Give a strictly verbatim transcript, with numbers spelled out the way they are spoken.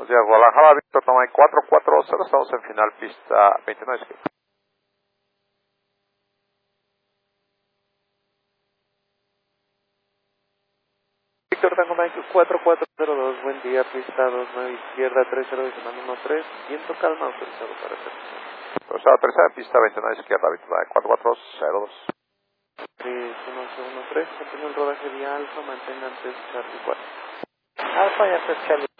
Buenos días, Guadalajara, Víctor Tamay cuatro cuatro cero, estamos en final, pista veintinueve. Víctor Tango Mike cuatro cuatro cero dos, buen día, pista dos nueve izquierda, tres cero semana uno tres, viento calma, autorizado para aterrizar. Autorizado tercera, pista veintinueve izquierda, Víctor Tamay cuatro cuatro cero dos. tres uno cero uno tres, continúa el rodaje vía alfa, mantengan tres Charlie cuatro. Alfa y antes Charlie.